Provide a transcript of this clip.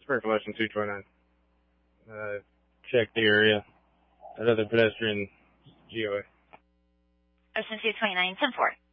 Spur Collection 229. Check the area. Another pedestrian GOA. Ocean 229, 10-4.